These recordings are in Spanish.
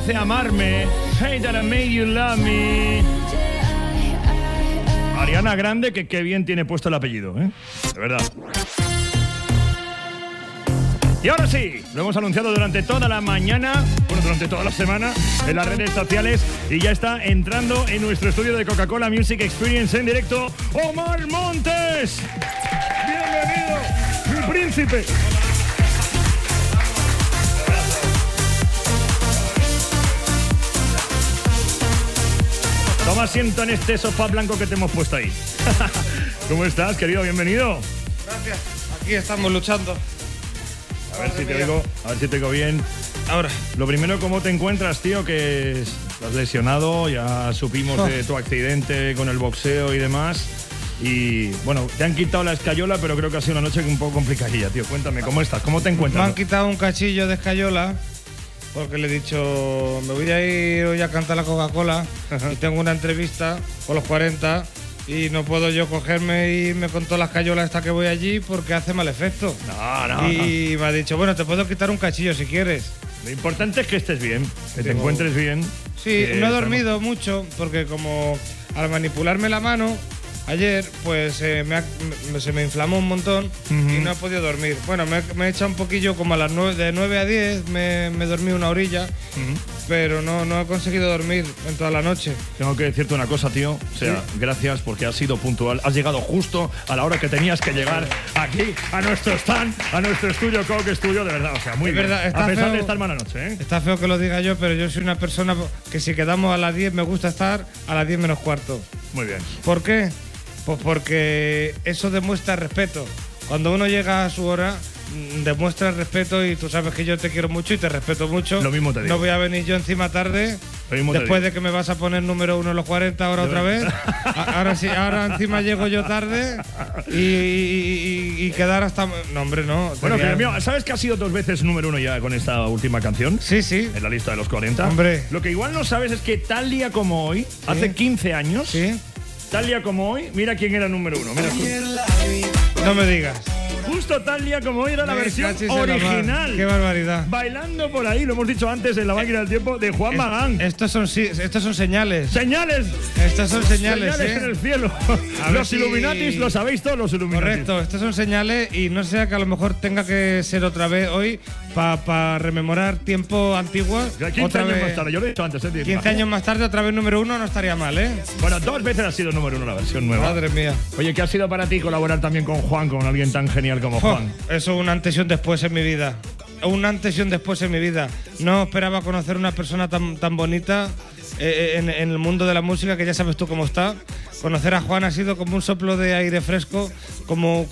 hace amarme. Hey that I made you love me. Ariana Grande, que qué bien tiene puesto el apellido, ¿eh? De verdad. Y ahora sí, lo hemos anunciado durante toda la mañana, bueno, durante toda la semana, en las redes sociales, y ya está entrando en nuestro estudio de Coca-Cola Music Experience en directo, Omar Montes. Bienvenido, mi príncipe. Toma asiento en este sofá blanco que te hemos puesto ahí. ¿Cómo estás, querido? Bienvenido. Gracias. Aquí estamos luchando. A ver si te oigo bien. Ahora. Lo primero, ¿cómo te encuentras, tío? Que estás lesionado, ya supimos de tu accidente con el boxeo y demás. Y bueno, te han quitado la escayola, pero creo que ha sido una noche un poco complicadilla, tío. Cuéntame, ¿cómo estás? ¿Cómo te encuentras? Me han quitado un cachillo de escayola porque le he dicho, me voy a ir hoy a cantar la Coca-Cola y tengo una entrevista con los 40 y no puedo yo cogerme e irme con todas las cayolas hasta que voy allí porque hace mal efecto. No. Y me ha dicho, bueno, te puedo quitar un cachillo si quieres. Lo importante es que estés bien, que te encuentres bien. Sí, no he dormido mucho porque como al manipularme la mano ayer, pues se me inflamó un montón y no he podido dormir. Bueno, me he echado un poquillo como a las 9, de 9 a 10, me dormí una orilla, pero no he conseguido dormir en toda la noche. Tengo que decirte una cosa, tío. O sea, gracias porque has sido puntual. Has llegado justo a la hora que tenías que llegar aquí, a nuestro stand, a nuestro estudio, Coke Studio, de verdad. O sea, muy bien. Verdad, a pesar feo, de estar mala noche, ¿eh? Está feo que lo diga yo, pero yo soy una persona que si quedamos a las 10 me gusta estar a las 10 menos cuarto. Muy bien. ¿Por qué? Pues porque eso demuestra respeto. Cuando uno llega a su hora, demuestra respeto y tú sabes que yo te quiero mucho y te respeto mucho. Lo mismo te digo. No voy a venir yo encima tarde, después de que me vas a poner número 1 en los 40 ahora otra vez. Ahora sí, ahora encima llego yo tarde y quedar hasta... No, hombre, no. Bueno, querido mío, ¿sabes que has sido 2 veces número 1 ya con esta última canción? Sí, sí. En la lista de los 40. Hombre. Lo que igual no sabes es que tal día como hoy, hace 15 años... Sí. Tal día como hoy, mira quién era número 1. Mira No me digas. Justo tal día como hoy era la versión original. Qué barbaridad. Bailando por ahí, lo hemos dicho antes en la máquina del tiempo, de Juan Magán. Estos son señales. ¡Señales! Estas son señales, en el cielo. Los Illuminatis, lo sabéis todos, los Illuminatis. Correcto, estas son señales y no sea que a lo mejor tenga que ser otra vez hoy para rememorar tiempo antiguo. 15 años más tarde, yo lo he dicho antes. 15 años más tarde, otra vez número 1, no estaría mal, ¿eh? Bueno, 2 veces ha sido número 1 la versión nueva. Madre mía. Oye, ¿qué ha sido para ti colaborar también con Juan, con alguien tan genial como Juan? Eso es un antes y un después en mi vida. Un antes y un después en mi vida. No esperaba conocer una persona tan bonita en el mundo de la música, que ya sabes tú cómo está. Conocer a Juan ha sido como un soplo de aire fresco, como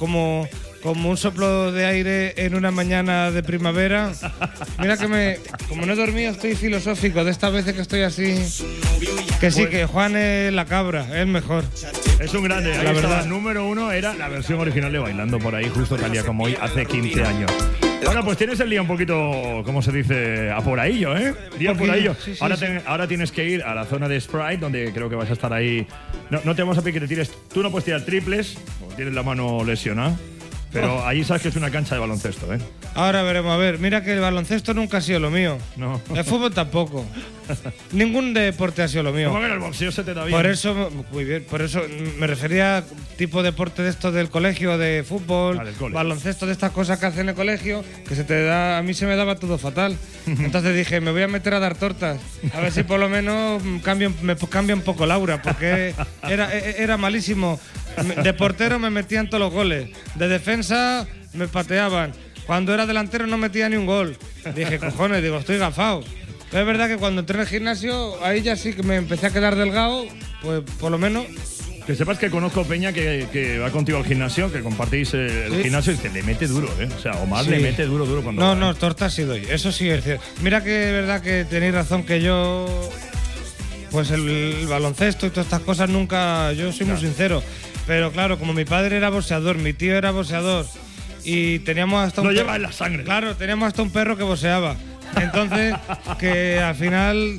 un soplo de aire en una mañana de primavera. Mira que como no he dormido, estoy filosófico de estas veces que estoy así. Que sí, que Juan es la cabra, es el mejor. Es un grande, la verdad. Número 1 era la versión original de Bailando por ahí, justo tal día como hoy, hace 15 años. Bueno, pues tienes el día un poquito, ¿cómo se dice? Aporadillo, ¿eh? Día aporadillo. Sí, ahora tienes que ir a la zona de Sprite, donde creo que vas a estar ahí. No te vamos a pedir que te tires. Tú no puedes tirar triples, porque tienes la mano lesionada. Pero allí sabes que es una cancha de baloncesto, ¿eh? Ahora veremos, a ver. Mira que el baloncesto nunca ha sido lo mío. No. El fútbol tampoco. Ningún deporte ha sido lo mío. ¿Cómo que en el boxeo se te da bien? Por eso, muy bien, por eso me refería a tipo de deporte de estos del colegio, de fútbol, baloncesto, de estas cosas que hacen en el colegio, que se te da, a mí se me daba todo fatal. Entonces dije, me voy a meter a dar tortas, a ver si por lo menos me cambia un poco Laura, porque era malísimo. De portero me metían todos los goles, de defensa me pateaban, cuando era delantero no metía ni un gol. Dije, cojones, digo, estoy gafado. Pero es verdad que cuando entré en el gimnasio, ahí ya sí que me empecé a quedar delgado, pues por lo menos. Que sepas que conozco Peña que va contigo al gimnasio, que compartís el gimnasio y que le mete duro, ¿eh? O sea, Omar le mete duro cuando... No, tortas sí doy, eso sí es cierto. Mira que es verdad que tenéis razón que yo... Pues el baloncesto y todas estas cosas nunca... Yo soy muy sincero. Pero claro, como mi padre era boxeador, mi tío era boxeador y teníamos hasta Lo lleva en la sangre. Claro, teníamos hasta un perro que boxeaba. Entonces, que al final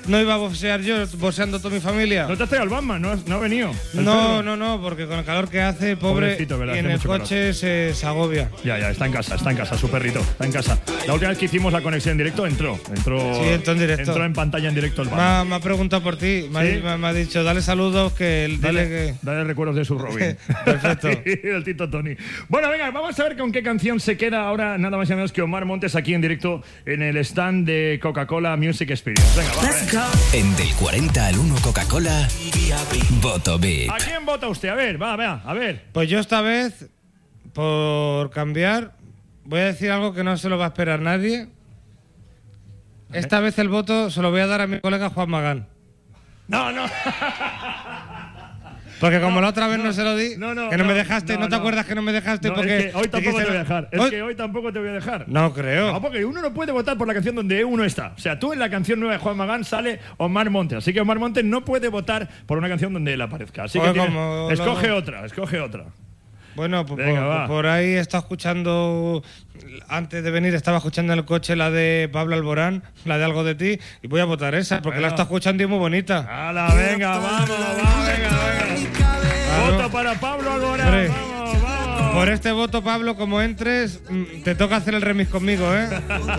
no iba a boxear yo, boxeando toda mi familia. ¿No te has traído al Batman? ¿No ha venido? No, porque con el calor que hace, pobre, y en el coche se agobia. Ya, está en casa, su perrito, está en casa. La última vez que hicimos la conexión en directo, entró en directo. Entró en pantalla en directo el Batman. Me ha preguntado por ti, me ha dicho, dale saludos, dale recuerdos de su Robin. Perfecto. Sí, del Tito Tony. Bueno, venga, vamos a ver con qué canción se queda ahora, nada más y nada menos que Omar Montes aquí en directo en el stand de Coca-Cola Music Experience. Venga, va. En del 40 al 1 Coca-Cola, Voto VIP. ¿A quién vota usted? A ver, a ver. Pues yo esta vez, por cambiar, voy a decir algo que no se lo va a esperar nadie. Esta vez el voto se lo voy a dar a mi colega Juan Magán. No. Porque como la otra vez no se lo di, que no me dejaste, ¿no te acuerdas que no me dejaste? Porque es que hoy tampoco te voy a dejar. Hoy tampoco te voy a dejar. No creo. No, porque uno no puede votar por la canción donde uno está. O sea, tú en la canción nueva de Juan Magán sale Omar Montes. Así que Omar Montes no puede votar por una canción donde él aparezca. Así que escoge otra. Bueno, por ahí estaba escuchando, antes de venir estaba escuchando en el coche la de Pablo Alborán, la de Algo de ti, y voy a votar esa, porque la está escuchando y es muy bonita. ¡Hala, venga, vamos! Claro. Voto para Pablo Alborán, vamos. Por este voto, Pablo, como entres, te toca hacer el remix conmigo, ¿eh?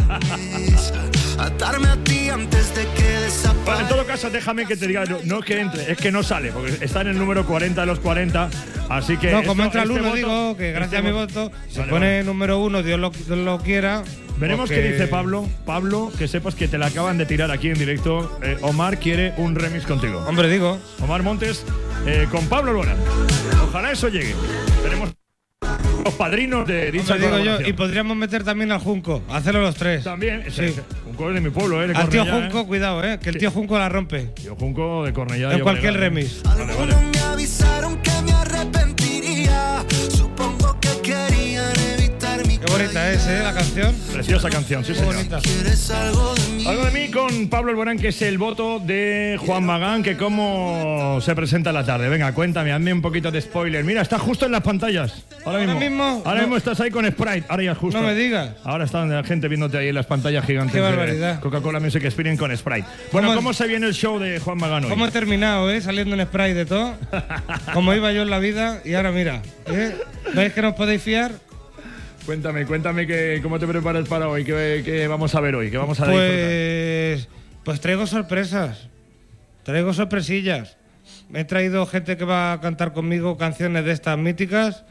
Atarme a ti antes de que desaparezca. Bueno, en todo caso, déjame que te diga, no es que entre, es que no sale, porque está en el número 40 de los 40, así que... No, como entra el 1, digo, que gracias a mi voto, se pone número 1, Dios lo quiera. Veremos qué dice Pablo. Pablo, que sepas que te la acaban de tirar aquí en directo. Omar quiere un remix contigo. Hombre, digo. Omar Montes con Pablo Alborán. Ojalá eso llegue. Tenemos los padrinos de dicha colaboración. Yo, y podríamos meter también al Junco, hacerlo los tres. También, sí. Junco es de mi pueblo, de al tío Junco, cuidado, que el tío Junco la rompe. Tío Junco de Cornellá. En cualquier remix. Algunos me avisaron que me arrepentiría. Supongo que querían evitar mi Qué bonita es, la canción. Preciosa canción, sí, señor. Bonita. ¿Quieres algo de mí? Algo de mí con Pablo Alborán, que es el voto de Juan Magán, que cómo se presenta la tarde. Venga, cuéntame, hazme un poquito de spoiler. Mira, está justo en las pantallas. Ahora mismo estás ahí con Sprite. Ahora ya justo. No me digas. Ahora está la gente viéndote ahí en las pantallas gigantes. Qué barbaridad. Coca-Cola Music Experience con Sprite. Bueno, ¿cómo se viene el show de Juan Magán hoy? ¿Cómo he terminado, saliendo en Sprite de todo? Como iba yo en la vida y ahora mira. ¿Veis que no os podéis fiar? Cuéntame cómo te preparas para hoy, qué vamos a ver hoy, qué vamos a disfrutar. Pues traigo sorpresas, traigo sorpresillas. Me he traído gente que va a cantar conmigo canciones de estas míticas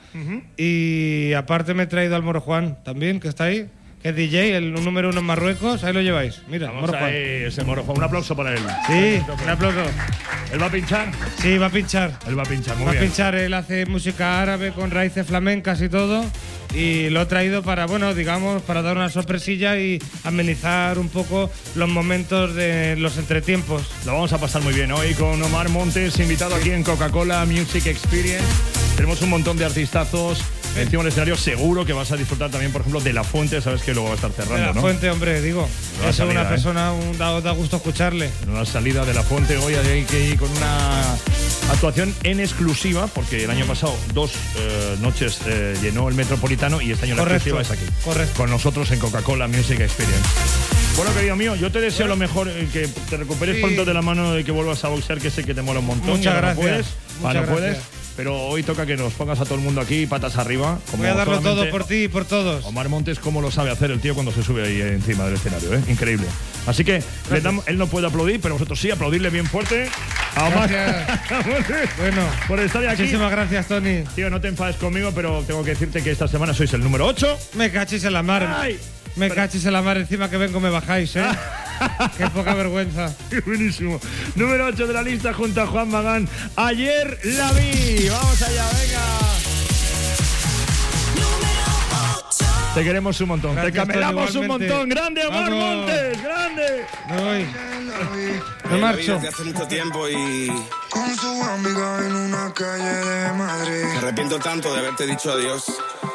y aparte me he traído al Moro Juan también, que está ahí, que es DJ, el número 1 en Marruecos, ahí lo lleváis. Mira, vamos Moro Juan. Ese Moro Juan, un aplauso para él. Sí, un aplauso. ¿Él va a pinchar? Sí, va a pinchar. Él va a pinchar, muy bien. Va a pinchar, él hace música árabe con raíces flamencas y todo. Y lo he traído para, para dar una sorpresilla y amenizar un poco los momentos de los entretiempos. Lo vamos a pasar muy bien hoy con Omar Montes, invitado aquí en Coca-Cola Music Experience. Tenemos un montón de artistazos encima del escenario. Seguro que vas a disfrutar también, por ejemplo, de La Fuente. Sabes que luego va a estar cerrando, ¿no? La Fuente, hombre, digo. Es una persona, da gusto escucharle. En una salida de La Fuente hoy hay que ir con una actuación en exclusiva, porque el año pasado 2 noches llenó el Metropolitano y este año la exclusiva es aquí. Correcto. Con nosotros en Coca-Cola Music Experience. Bueno, querido mío, yo te deseo lo mejor, que te recuperes pronto de la mano y que vuelvas a boxear, que sé que te mola un montón. Muchas gracias. No puedes. Pero hoy toca que nos pongas a todo el mundo aquí, patas arriba. Voy a darlo todo por ti y por todos. Omar Montes, cómo lo sabe hacer el tío cuando se sube ahí encima del escenario, Increíble. Así que él no puede aplaudir, pero vosotros sí, aplaudirle bien fuerte a Omar. Bueno, por estar aquí. Muchísimas gracias, Tony. Tío, no te enfades conmigo, pero tengo que decirte que esta semana sois el número 8. Me cachis en la mar. Cachis en la mar, encima que vengo me bajáis, Qué poca vergüenza. Buenísimo. Número 8 de la lista junto a Juan Magán. Ayer la vi. Vamos allá, venga. Te queremos un montón. Gracias, te camelamos un montón. Grande, Omar Montes. Grande. Me voy. Me marcho. Hace mucho tiempo y con su amiga en una calle de Madrid. me arrepiento tanto de haberte dicho adiós.